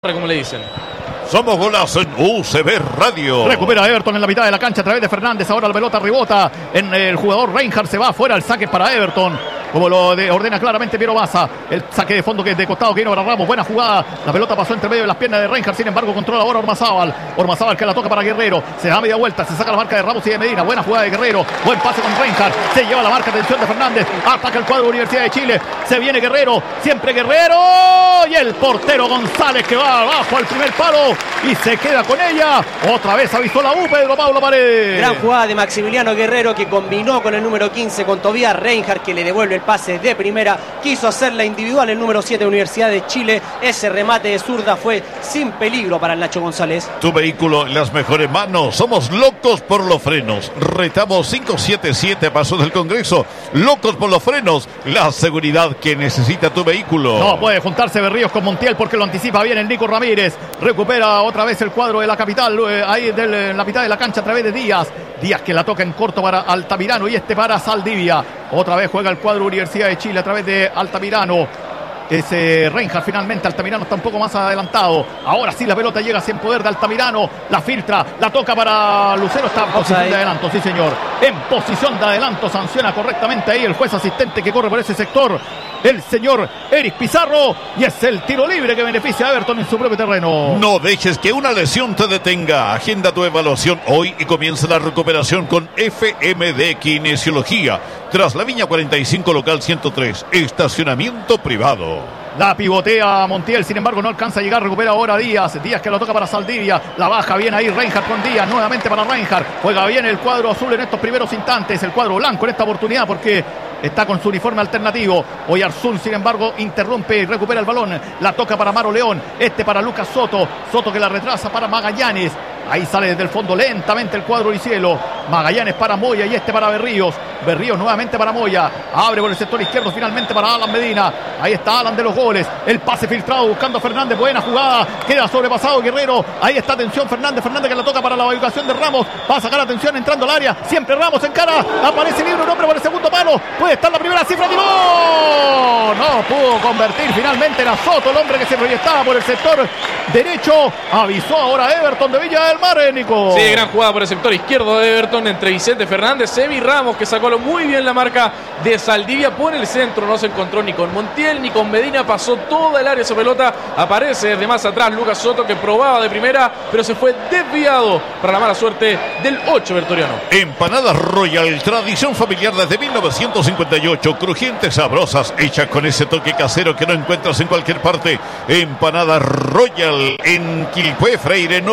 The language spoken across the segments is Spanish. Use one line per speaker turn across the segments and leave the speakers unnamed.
como le dicen.
Somos Golazo en UCB Radio.
Recupera Everton en la mitad de la cancha a través de Fernández. Ahora la pelota rebota en el jugador Reinhardt. Se va afuera, el saque para Everton, como lo ordena claramente Piero Baza. El saque de fondo que es de costado que vino para Ramos. Buena jugada. La pelota pasó entre medio de las piernas de Reinhardt. Sin embargo, controla ahora Ormazábal. Ormazábal que la toca para Guerrero. Se da media vuelta. Se saca la marca de Ramos y de Medina. Buena jugada de Guerrero. Buen pase con Reinhardt. Se lleva la marca. Atención de Fernández. Ataca el cuadro Universidad de Chile. Se viene Guerrero. Siempre Guerrero. Y el portero González que va abajo al primer palo y se queda con ella. Otra vez avisó la U, Pedro Pablo Paredes.
Gran jugada de Maximiliano Guerrero, que combinó con el número 15, con Tobías Reinhardt, que le devuelve el pase de primera. Quiso hacer la individual el número 7 de Universidad de Chile. Ese remate de zurda fue sin peligro para el Nacho González.
Tu vehículo en las mejores manos. Somos locos por los frenos. Retamos 577 Pasos del Congreso. Locos por los frenos. La seguridad que necesita tu vehículo.
No puede juntarse Berríos con Montiel porque lo anticipa bien el Nico Ramírez. Recupera otra vez el cuadro de la capital, ahí en la mitad de la cancha a través de Díaz. Díaz que la toca en corto para Altamirano y para Saldivia. Otra vez juega el cuadro Universidad de Chile a través de Altamirano. Ese Reinhardt finalmente. Altamirano está un poco más adelantado. Ahora sí la pelota llega sin poder de Altamirano. La filtra, la toca para Lucero. Está en posición de adelanto, sí señor. En posición de adelanto, sanciona correctamente ahí el juez asistente que corre por ese sector, el señor Eric Pizarro. Y es el tiro libre que beneficia a Everton en su propio terreno.
No dejes que una lesión te detenga. Agenda tu evaluación hoy y comienza la recuperación con FMD Kinesiología. Tras la Viña 45, local 103. Estacionamiento privado.
La pivotea Montiel, sin embargo no alcanza a llegar. Recupera ahora Díaz. Díaz que lo toca para Saldivia. La baja bien ahí Reinhardt con Díaz. Nuevamente para Reinhardt. Juega bien el cuadro azul en estos primeros instantes. El cuadro blanco en esta oportunidad porque está con su uniforme alternativo. Oyarzún, sin embargo, interrumpe y recupera el balón. La toca para Maro León. Para Lucas Soto. Soto que la retrasa para Magallanes. Ahí sale desde el fondo lentamente el cuadro Cielo. Magallanes para Moya y para Berríos. Berríos nuevamente para Moya. Abre por el sector izquierdo finalmente para Alan Medina. Ahí está Alan de los goles. El pase filtrado buscando a Fernández. Buena jugada. Queda sobrepasado Guerrero. Ahí está atención Fernández. Fernández que la toca para la ubicación de Ramos. Va a sacar atención entrando al área. Siempre Ramos en cara. Aparece libre un hombre por el segundo palo. Puede estar la primera cifra. ¡Tiró! No pudo convertir. Finalmente era Soto el hombre que se proyectaba por el sector derecho. Avisó ahora Everton de Villa del Mar, Nico.
Sí, gran jugada por el sector izquierdo de Everton entre Vicente Fernández, Sebi Ramos, que sacó muy bien la marca de Saldivia por el centro. No se encontró ni con Montiel ni con Medina. Pasó toda el área esa pelota. Aparece desde más atrás Lucas Soto, que probaba de primera, pero se fue desviado para la mala suerte del 8 Bertoriano.
Empanadas Royal, tradición familiar desde 1958. Crujientes, sabrosas, hechas con ese toque casero que no encuentras en cualquier parte. Empanadas Royal en Quilpué Freire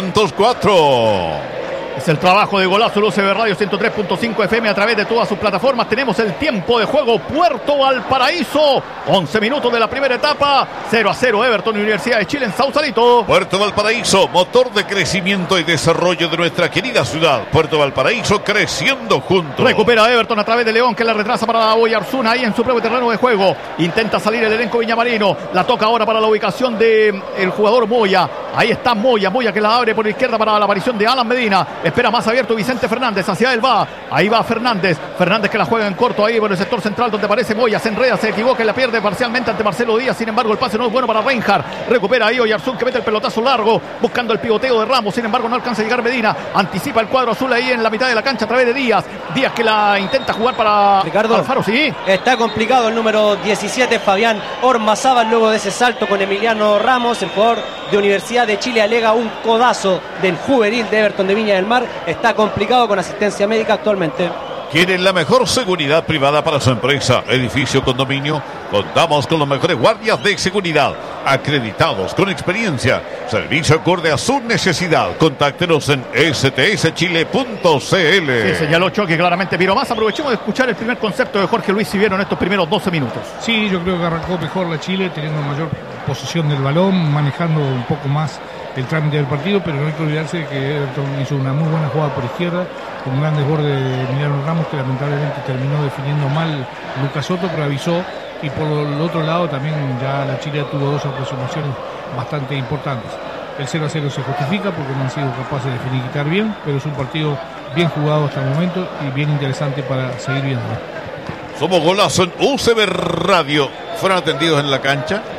904.
Es el trabajo de Golazo, UCB Radio 103.5 FM a través de todas sus plataformas. Tenemos el tiempo de juego. Puerto Valparaíso, 11 minutos de la primera etapa. 0-0 Everton y Universidad de Chile en Sausalito.
Puerto Valparaíso, motor de crecimiento y desarrollo de nuestra querida ciudad. Puerto Valparaíso, creciendo juntos.
Recupera Everton a través de León, que la retrasa para Oyarzún ahí en su propio terreno de juego. Intenta salir el elenco viñamarino. La toca ahora para la ubicación del jugador Moya. Ahí está Moya que la abre por la izquierda para la aparición de Alan Medina. Espera más abierto Vicente Fernández, hacia él va. Ahí va Fernández que la juega en corto ahí por el sector central donde aparece Moya. Se enreda, se equivoca y la pierde parcialmente ante Marcelo Díaz. Sin embargo, el pase no es bueno para Reinhardt. Recupera ahí Oyarzún, que mete el pelotazo largo buscando el pivoteo de Ramos. Sin embargo, no alcanza a llegar Medina. Anticipa el cuadro azul ahí en la mitad de la cancha a través de Díaz. Díaz que la intenta jugar para
Ricardo
Alfaro, sí.
Está complicado el número 17, Fabián Ormazábal, luego de ese salto con Emiliano Ramos. El jugador de Universidad de Chile alega un codazo del juvenil de Everton de Viña del Mar. Está complicado con asistencia médica actualmente.
¿Quieren la mejor seguridad privada para su empresa, edificio, condominio? Contamos con los mejores guardias de seguridad, acreditados con experiencia, servicio acorde a su necesidad. Contáctenos en stschile.cl.
Sí, señaló Choque claramente. Pero más aprovechemos de escuchar el primer concepto de Jorge Luis Siviero en estos primeros 12 minutos.
Sí, yo creo que arrancó mejor la Chile, teniendo mayor posesión del balón, manejando un poco más el trámite del partido, pero no hay que olvidarse de que Everton hizo una muy buena jugada por izquierda, con un gran desborde de Emiliano Ramos, que lamentablemente terminó definiendo mal Lucas Soto, pero avisó. Y por el otro lado también ya la Chile tuvo dos aproximaciones bastante importantes. El 0-0 se justifica porque no han sido capaces de finiquitar bien, pero es un partido bien jugado hasta el momento y bien interesante para seguir viendo.
Somos Golazo en UCB Radio. Fueron atendidos en la cancha.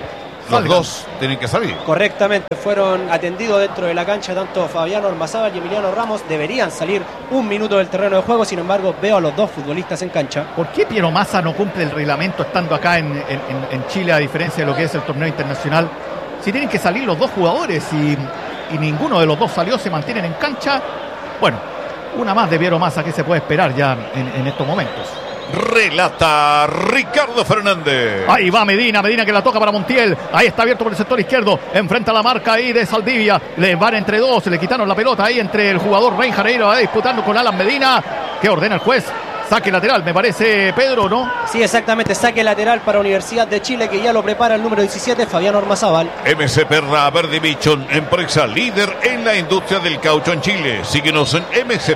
Los dos tienen que salir.
Correctamente, fueron atendidos dentro de la cancha tanto Fabián Ormazábal y Emiliano Ramos. Deberían salir un minuto del terreno de juego, sin embargo veo a los dos futbolistas en cancha.
¿Por qué Piero Massa no cumple el reglamento estando acá en Chile, a diferencia de lo que es el torneo internacional? Si tienen que salir los dos jugadores y ninguno de los dos salió, se mantienen en cancha. Bueno, una más de Piero Massa que se puede esperar ya en estos momentos.
Relata Ricardo Fernández.
Ahí va Medina que la toca para Montiel. Ahí está abierto por el sector izquierdo. Enfrenta la marca ahí de Saldivia. Le van entre dos, le quitaron la pelota ahí entre el jugador Reinhardt. Ahí lo va disputando con Alan Medina. ¿Qué ordena el juez? Saque lateral, me parece, Pedro, ¿no?
Sí, exactamente, saque lateral para Universidad de Chile, que ya lo prepara el número 17, Fabián Ormazábal.
MSP Verde Bichon, empresa líder en la industria del caucho en Chile. Síguenos en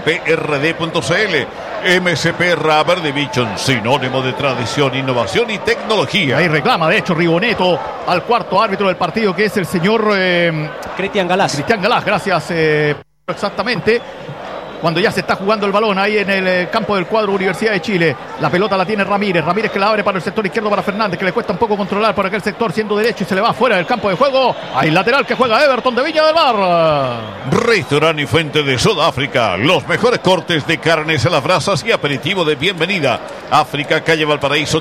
msprd.cl. MSP Verde Bichon, sinónimo de tradición, innovación y tecnología.
Ahí reclama, de hecho, Rigoneto al cuarto árbitro del partido, que es el señor
Cristian Galás.
Cristian Galás, gracias, exactamente. Cuando ya se está jugando el balón ahí en el campo del cuadro Universidad de Chile. La pelota la tiene Ramírez que la abre para el sector izquierdo para Fernández, que le cuesta un poco controlar por aquel sector siendo derecho y se le va fuera del campo de juego. Hay lateral que juega Everton de Viña del Mar.
Restaurante y Fuente de Sudáfrica, los mejores cortes de carnes a las brasas y aperitivo de bienvenida. África, calle Valparaíso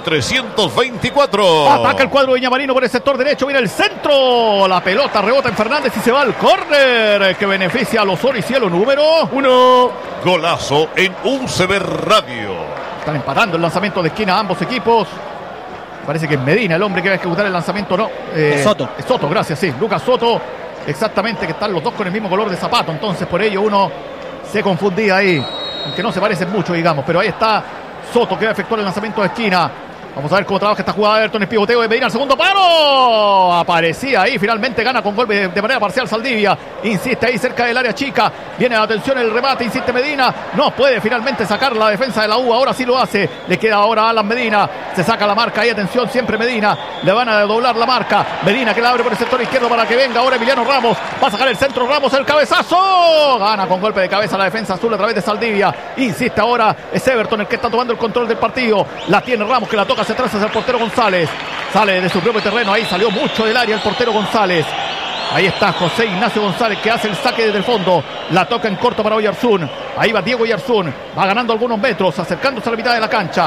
324.
Ataca el cuadro Viñamarino por el sector derecho, viene el centro. La pelota rebota en Fernández y se va al córner, que beneficia a los Oricielo número 1.
Golazo en UCB Radio.
Están empatando el lanzamiento de esquina ambos equipos. Parece que es Medina el hombre que va a ejecutar el lanzamiento, ¿no?
Soto.
Soto, gracias, sí. Lucas Soto, exactamente, que están los dos con el mismo color de zapato. Entonces por ello uno se confundía ahí. Aunque no se parecen mucho, digamos. Pero ahí está Soto que va a efectuar el lanzamiento de esquina. Vamos a ver cómo trabaja esta jugada de Everton. El pivoteo de Medina al segundo palo. Aparecía ahí, finalmente gana con golpe de manera parcial Saldivia. Insiste ahí cerca del área chica. Viene la atención el remate, insiste Medina. No puede finalmente sacar la defensa de la U. Ahora sí lo hace. Le queda ahora a Alan Medina. Se saca la marca ahí, atención siempre Medina. Le van a doblar la marca. Medina que la abre por el sector izquierdo para que venga ahora Emiliano Ramos. Va a sacar el centro Ramos, el cabezazo. Gana con golpe de cabeza la defensa azul a través de Saldivia. Insiste ahora, es Everton el que está tomando el control del partido. La tiene Ramos que la toca hacia atrás hacia el portero González. Sale de su propio terreno, ahí salió mucho del área el portero González. Ahí está José Ignacio González que hace el saque desde el fondo. La toca en corto para Oyarzún. Ahí va Diego Oyarzún. Va ganando algunos metros, acercándose a la mitad de la cancha.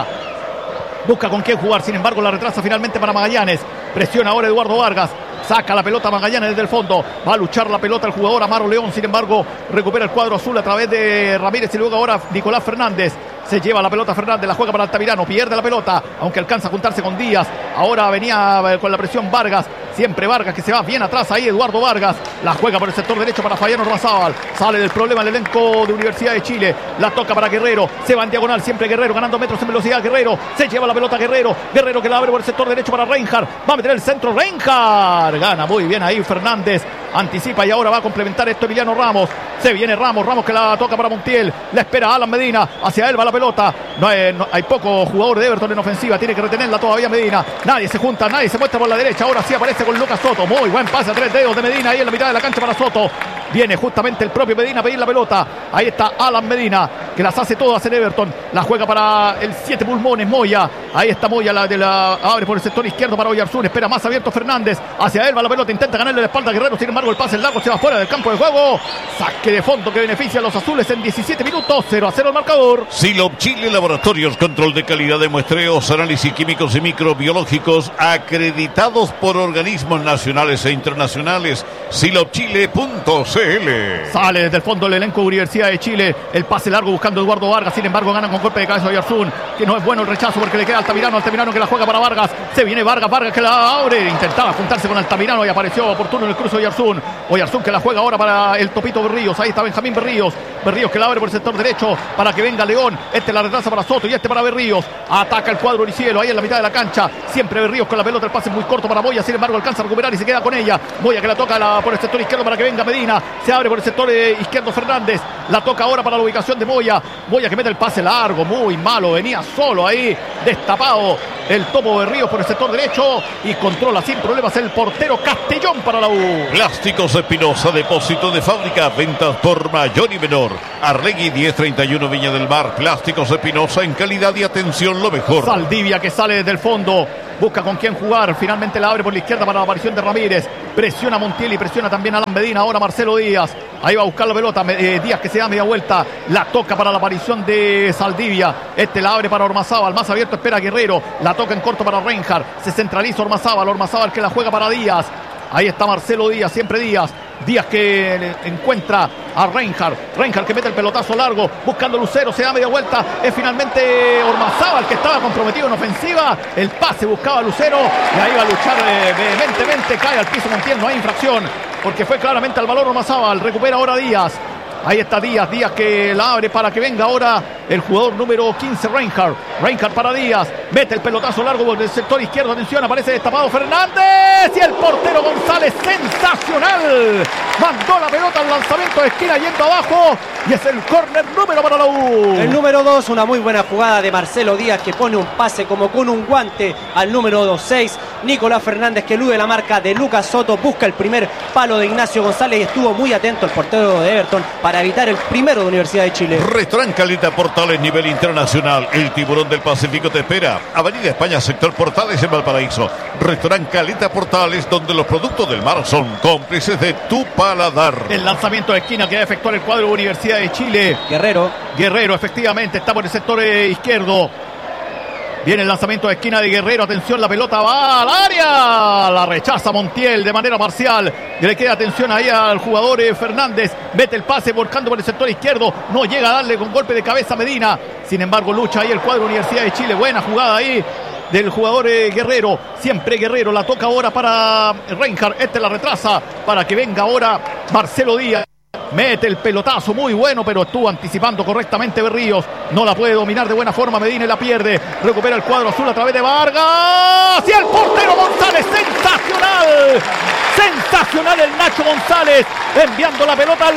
Busca con quién jugar, sin embargo la retrasa finalmente para Magallanes. Presiona ahora Eduardo Vargas. Saca la pelota Magallanes desde el fondo. Va a luchar la pelota el jugador Amaro León. Sin embargo, recupera el cuadro azul a través de Ramírez y luego ahora Nicolás Fernández. Se lleva la pelota Fernández, la juega para Altamirano, pierde la pelota, aunque alcanza a juntarse con Díaz. Ahora venía con la presión Vargas, siempre Vargas que se va bien atrás ahí, Eduardo Vargas. La juega por el sector derecho para Fabián Ormazábal. Sale del problema el elenco de Universidad de Chile. La toca para Guerrero, se va en diagonal siempre Guerrero, ganando metros en velocidad Guerrero. Se lleva la pelota Guerrero que la abre por el sector derecho para Reinhardt. Va a meter el centro Reinhardt. Gana muy bien ahí Fernández. Anticipa y ahora va a complementar esto Emiliano Ramos. Se viene Ramos que la toca para Montiel. La espera Alan Medina. Hacia él va la pelota. No hay poco jugador de Everton en ofensiva. Tiene que retenerla todavía Medina. Nadie se junta, nadie se muestra por la derecha. Ahora sí aparece con Lucas Soto. Muy buen pase a 3 dedos de Medina ahí en la mitad de la cancha para Soto. Viene justamente el propio Medina a pedir la pelota. Ahí está Alan Medina que las hace todas en Everton. La juega para el 7 pulmones Moya. Ahí está Moya, la abre por el sector izquierdo para Oyarzún. Espera más abierto Fernández. Hacia él va la pelota. Intenta ganarle la espalda a Guerrero. Sin embargo el pase largo se va fuera del campo de juego. Saque de fondo que beneficia a los azules en 17 minutos. 0-0 el marcador.
Silop Chile Laboratorios, control de calidad de muestreos, análisis químicos y microbiológicos acreditados por organismos nacionales e internacionales. silopchile.cl.
Sale desde el fondo el elenco de Universidad de Chile. El pase largo buscando Eduardo Vargas. Sin embargo ganan con golpe de cabeza Oyarzún, que no es bueno el rechazo porque le queda Altamirano que la juega para Vargas. Se viene Vargas que la abre. Intentaba juntarse con Altamirano y apareció oportuno en el cruce Oyarzún que la juega ahora para el Topito Berríos. Ahí está Benjamín Berríos que la abre por el sector derecho para que venga León. La retrasa para Soto y para Berríos. Ataca el cuadro Oricielo ahí en la mitad de la cancha. Siempre Berríos con la pelota, el pase muy corto para Moya. Sin embargo alcanza a recuperar y se queda con ella. Moya que la toca por el sector izquierdo para que venga Medina. Se abre por el sector izquierdo Fernández. La toca ahora para la ubicación de Moya que mete el pase largo, muy malo. Venía solo ahí, destapado el topo Berríos por el sector derecho y controla sin problemas el portero Castellón para la U.
Plásticos Espinosa, depósito de fábrica, ventas por mayor y menor. Arregui 1031 Viña del Mar. Plásticos Espinosa, en calidad y atención lo mejor.
Saldivia que sale desde el fondo. busca con quién jugar, finalmente la abre por la izquierda para la aparición de Ramírez, presiona Montiel y presiona también a Alan Medina, ahora Marcelo Díaz, ahí va a buscar la pelota, Díaz que se da media vuelta, la toca para la aparición de Saldivia, la abre para Ormazábal, más abierto espera Guerrero, la toca en corto para Reinhardt, se centraliza Ormazábal que la juega para Díaz, ahí está Marcelo Díaz, siempre Díaz que encuentra a Reinhardt que mete el pelotazo largo, buscando Lucero, se da media vuelta, es finalmente Ormazábal que estaba comprometido en ofensiva, el pase buscaba a Lucero y ahí va a luchar vehementemente, cae al piso Montiel, no hay infracción, porque fue claramente al valor Ormazábal, recupera ahora Díaz. Ahí está Díaz que la abre para que venga ahora el jugador número 15, Reinhardt para Díaz, mete el pelotazo largo por el sector izquierdo, atención, aparece destapado Fernández y el portero González, sensacional, mandó la pelota al lanzamiento de esquina yendo abajo y es el córner número para la U.
El número 2, una muy buena jugada de Marcelo Díaz que pone un pase como con un guante al número 6, Nicolás Fernández que elude la marca de Lucas Soto, busca el primer palo de Ignacio González y estuvo muy atento el portero de Everton para evitar el primero de Universidad de Chile.
Restaurant Caleta Portales nivel internacional. El tiburón del Pacífico te espera. Avenida España, sector Portales en Valparaíso. Restaurant Caleta Portales, donde los productos del mar son cómplices de tu paladar.
El lanzamiento de esquina que va a efectuar el cuadro de Universidad de Chile. Guerrero efectivamente está por el sector izquierdo. Viene el lanzamiento de esquina de Guerrero. Atención, la pelota va al área. La rechaza Montiel de manera parcial. Le queda atención ahí al jugador Fernández. Mete el pase volcando por el sector izquierdo. No llega a darle con golpe de cabeza Medina. Sin embargo, lucha ahí el cuadro Universidad de Chile. Buena jugada ahí del jugador Guerrero. Siempre Guerrero. La toca ahora para Reinhardt. La retrasa para que venga ahora Marcelo Díaz. Mete el pelotazo muy bueno, pero estuvo anticipando correctamente Berríos. No la puede dominar de buena forma Medina y la pierde. Recupera el cuadro azul a través de Vargas. Y el portero González, sensacional. Sensacional el Nacho González, enviando la pelota al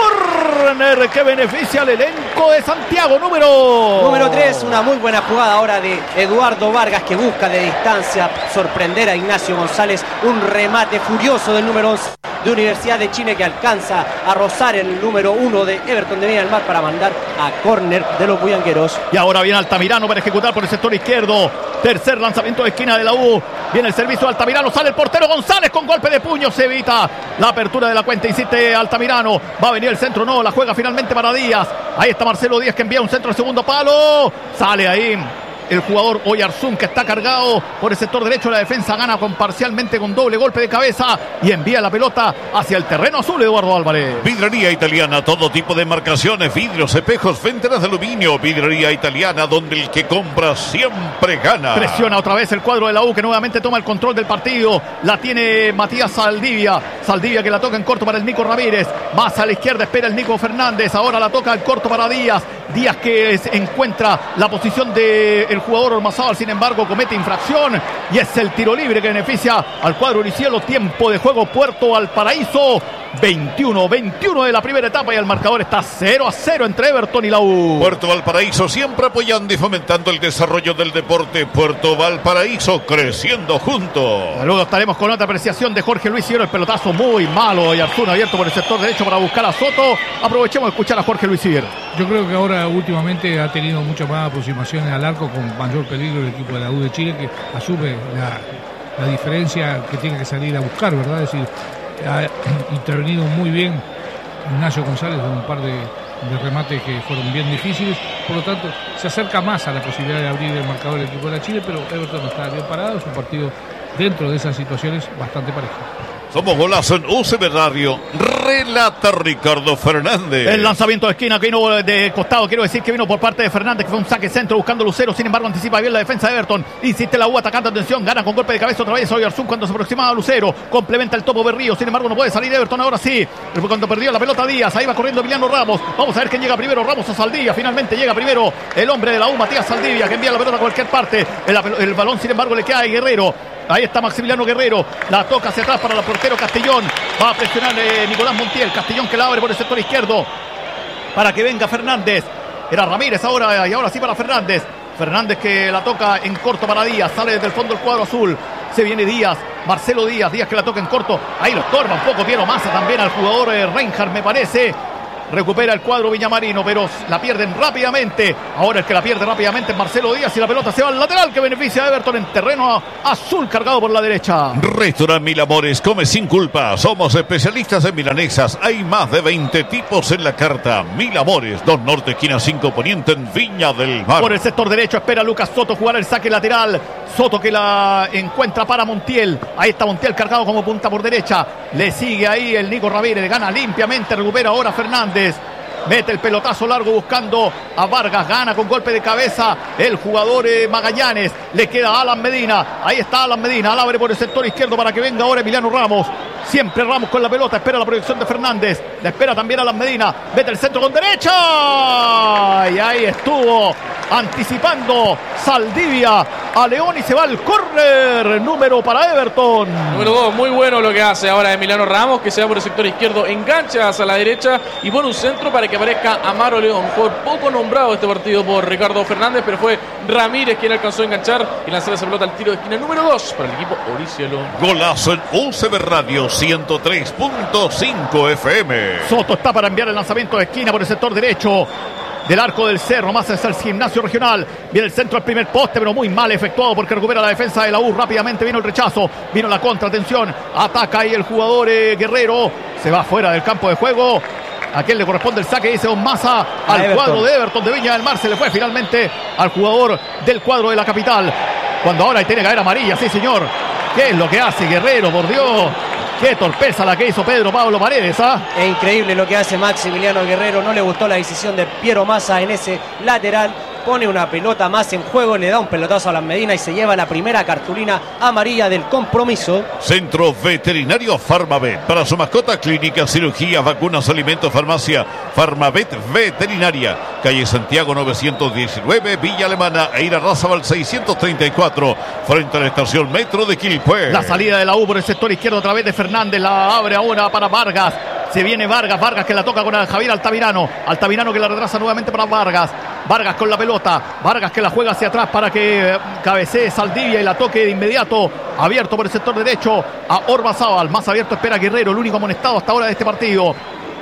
córner que beneficia al elenco de Santiago. Número
3, una muy buena jugada ahora de Eduardo Vargas que busca de distancia sorprender a Ignacio González. Un remate furioso del número 11 de Universidad de Chile que alcanza a rozar el número 1 de Everton de Viña del Mar para mandar a córner de los bullangueros.
Y ahora viene Altamirano para ejecutar por el sector izquierdo. Tercer lanzamiento de esquina de la U. Viene el servicio de Altamirano, sale el portero González con golpe de puño, se evita la apertura de la cuenta, insiste Altamirano. Va a venir el centro, no, la juega finalmente para Díaz. Ahí está Marcelo Díaz que envía un centro al segundo palo. Sale ahí el jugador Oyarzún que está cargado por el sector derecho de la defensa, gana parcialmente con doble golpe de cabeza y envía la pelota hacia el terreno azul. Eduardo Álvarez.
Vidrería Italiana, todo tipo de marcaciones, vidrios, espejos, ventanas de aluminio. Vidrería Italiana, donde el que compra siempre gana.
Presiona otra vez el cuadro de la U que nuevamente toma el control del partido. La tiene Matías Saldivia que la toca en corto para el Nico Ramírez. Más a la izquierda espera el Nico Fernández. Ahora la toca en corto para Díaz que encuentra la posición de el jugador Ormazábal, sin embargo comete infracción y es el tiro libre que beneficia al cuadro Uricielo. Tiempo de juego Puerto Valparaíso, 21 de la primera etapa y el marcador está 0-0 entre Everton y la U.
Puerto Valparaíso siempre apoyando y fomentando el desarrollo del deporte. Puerto Valparaíso creciendo juntos.
Luego estaremos con otra apreciación de Jorge Luis Figueroa. El pelotazo muy malo y Arzún abierto por el sector derecho para buscar a Soto. Aprovechemos de escuchar a Jorge Luis Figueroa.
Yo creo que ahora últimamente ha tenido muchas más aproximaciones al arco con mayor peligro el equipo de la U de Chile, que asume la diferencia que tiene que salir a buscar, ¿verdad? Es decir, ha intervenido muy bien Ignacio González en un par de remates que fueron bien difíciles, por lo tanto se acerca más a la posibilidad de abrir el marcador del equipo de la Chile, pero Everton está bien parado, es un partido dentro de esas situaciones bastante parejo.
Somos Golazo en UCB Radio. Relata Ricardo Fernández.
El lanzamiento de esquina que vino de costado, quiero decir que vino por parte de Fernández, que fue un saque centro buscando Lucero. Sin embargo, anticipa bien la defensa de Everton. Insiste la U atacando, atención, gana con golpe de cabeza otra vez Oyarzún cuando se aproximaba a Lucero. Complementa el topo Berrío. Sin embargo, no puede salir Everton ahora sí. Cuando perdió la pelota Díaz, ahí va corriendo Emiliano Ramos. Vamos a ver quién llega primero, Ramos o Saldivia. Finalmente llega primero el hombre de la U, Matías Saldivia, que envía la pelota a cualquier parte. El balón, sin embargo, le queda a Guerrero. Ahí está Maximiliano Guerrero, la toca hacia atrás para el portero Castellón, va a presionar Nicolás Montiel, Castellón que la abre por el sector izquierdo para que venga Fernández, era Ramírez ahora y ahora sí para Fernández que la toca en corto para Díaz, sale desde el fondo el cuadro azul, se viene Díaz, Marcelo Díaz que la toca en corto, ahí lo estorba un poco Piero Massa también al jugador Reinhardt me parece. recupera el cuadro villamarino, pero la pierden rápidamente. Ahora el que la pierde rápidamente es Marcelo Díaz y la pelota se va al lateral que beneficia a Everton en terreno azul cargado por la derecha.
Restaurant Mil Amores, come sin culpa. Somos especialistas en milanesas. Hay más de 20 tipos en la carta. Mil Amores, 2 Norte, esquina 5 Poniente en Viña del Mar.
Por el sector derecho espera Lucas Soto jugar el saque lateral. Soto que la encuentra para Montiel. Ahí está Montiel cargado como punta por derecha. Le sigue ahí el Nico Ramírez. Gana limpiamente. Recupera ahora Fernández. Mete el pelotazo largo buscando a Vargas. Gana con golpe de cabeza el jugador Magallanes. Le queda a Alan Medina. Ahí está Alan Medina. Al abre por el sector izquierdo para que venga ahora Emiliano Ramos. Siempre Ramos con la pelota. Espera la proyección de Fernández. La espera también Alan Medina. Mete el centro con derecha. Y ahí estuvo anticipando Saldivia a León y se va al córner. Número para Everton.
Número 2, muy bueno lo que hace ahora Emiliano Ramos, que se va por el sector izquierdo, engancha hacia la derecha y pone un centro para que aparezca Amaro León. Fue poco nombrado este partido por Ricardo Fernández, pero fue Ramírez quien alcanzó a enganchar y lanzar esa pelota al tiro de esquina número 2 para el equipo Oricielo.
Golazo en UCB Radio 103.5 FM.
Soto está para enviar el lanzamiento de esquina por el sector derecho del arco del Cerro, más hacia el Gimnasio Regional. Viene el centro al primer poste, pero muy mal efectuado porque recupera la defensa de la U. Rápidamente vino el rechazo, vino la contra, atención, ataca ahí el jugador Guerrero, se va fuera del campo de juego. ¿A quién le corresponde el saque? Dice Don Maza al
Everton.
cuadro de Everton de Viña del Mar. Se le fue finalmente al jugador del cuadro de la capital. Cuando ahora tiene que caer amarilla, sí señor. ¿Qué es lo que hace Guerrero, por Dios? Qué torpeza la que hizo Pedro Pablo Paredes, ¿ah?
Es increíble lo que hace Maximiliano Guerrero. No le gustó la decisión de Piero Massa en ese lateral. Pone una pelota más en juego, le da un pelotazo a Alan Medina y se lleva la primera cartulina amarilla del compromiso.
Centro Veterinario Farmavet. Para su mascota, clínica, cirugía, vacunas, alimentos, farmacia. Farmavet Veterinaria. Calle Santiago 919, Villa Alemana, Eira Razabal 634. Frente a la estación Metro de Quilpué.
La salida de la U por el sector izquierdo a través de Fernández. La abre ahora para Vargas. Se viene Vargas, Vargas que la toca con Javier Altamirano. Altamirano que la retrasa nuevamente para Vargas. Vargas con la pelota. Vargas que la juega hacia atrás para que cabecee Saldivia y la toque de inmediato. Abierto por el sector derecho a Ormazábal. Más abierto espera Guerrero, el único amonestado hasta ahora de este partido.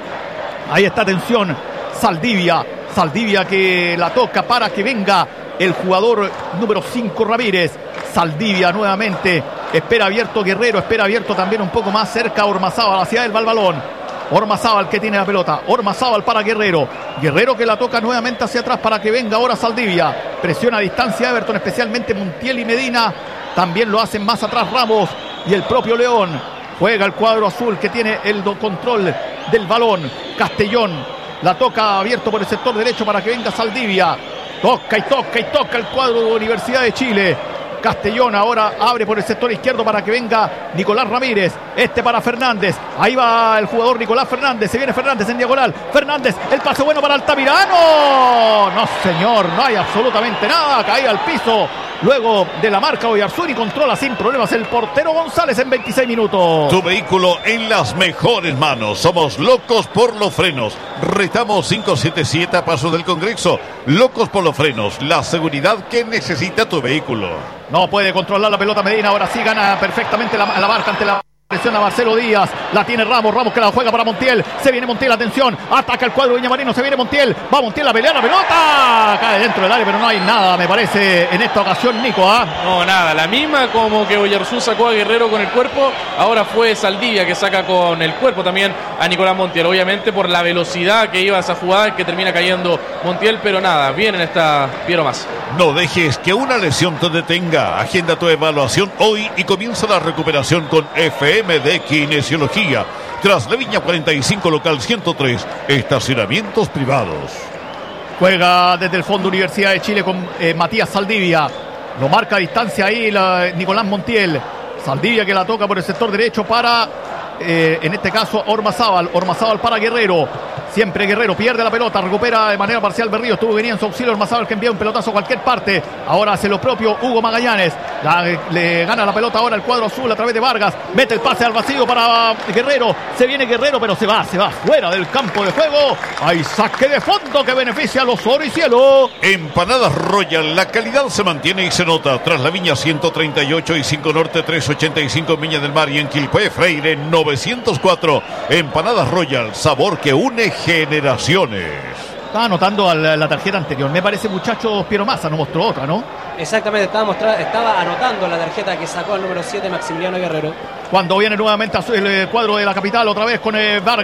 Ahí está, atención, Saldivia. Saldivia que la toca para que venga el jugador número 5 Ramírez. Saldivia nuevamente. Espera abierto Guerrero. Espera abierto también un poco más cerca Ormazábal. Hacia él va el balón. Ormazábal que tiene la pelota. Ormazábal para Guerrero. Guerrero que la toca nuevamente hacia atrás para que venga ahora Saldivia. Presiona a distancia Everton, especialmente Montiel y Medina. También lo hacen más atrás Ramos y el propio León. Juega el cuadro azul que tiene el control del balón. Castellón la toca abierto por el sector derecho para que venga Saldivia. Toca y toca y toca el cuadro de Universidad de Chile. Castellón ahora abre por el sector izquierdo para que venga Nicolás Ramírez. Este para Fernández. Ahí va el jugador Nicolás Fernández. Se viene Fernández en diagonal. Fernández, el pase bueno para Altamirano. No, señor, no hay absolutamente nada. Cae al piso. Luego de la marca Oyarzún y controla sin problemas el portero González en 26 minutos.
Tu vehículo en las mejores manos. Somos locos por los frenos. Retamos 577 a Paso del Congreso. Locos por los frenos. La seguridad que necesita tu vehículo.
No puede controlar la pelota Medina. Ahora sí gana perfectamente la marca ante la presión a Marcelo Díaz. La tiene Ramos. Ramos que la juega para Montiel. Se viene Montiel, atención. Ataca el cuadro Villamarino. Se viene Montiel. Va Montiel a pelear la pelota. Cae dentro del área, pero no hay nada, me parece, en esta ocasión, Nico.
No, nada. La misma como que Oyarzún sacó a Guerrero con el cuerpo. Ahora fue Saldivia que saca con el cuerpo también a Nicolás Montiel. Obviamente por la velocidad que iba esa jugada que termina cayendo Montiel, pero nada. Bien en esta Piero Massa.
No dejes que una lesión te detenga. Agenda tu evaluación hoy y comienza la recuperación con FM de Kinesiología. Tras la Viña 45, local 103, estacionamientos privados.
Juega desde el fondo Universidad de Chile con Matías Saldivia. Lo marca a distancia ahí Nicolás Montiel. Saldivia que la toca por el sector derecho para, en este caso, Ormazábal. Ormazábal para Guerrero. Siempre Guerrero pierde la pelota, recupera de manera parcial Berrío. Estuvo venía en su auxilio Ormazábal que envía un pelotazo a cualquier parte. Ahora hace lo propio Hugo Magallanes. Le gana la pelota ahora el cuadro azul a través de Vargas. Mete el pase al vacío para Guerrero. Se viene Guerrero, pero se va fuera del campo de juego. Hay saque de fondo que beneficia a los Oricielo.
Empanadas Royal, la calidad se mantiene y se nota. Tras la Viña 138 y 5 Norte 385 en Viña del Mar y en Quilpué Freire 904. Empanadas Royal, sabor que une generaciones.
Estaba anotando la tarjeta anterior. Me parece, muchachos, Piero Massa no mostró otra, ¿no?
Exactamente, estaba anotando la tarjeta que sacó el número 7 Maximiliano Guerrero.
Cuando viene nuevamente el cuadro de la capital, otra vez con Vargas.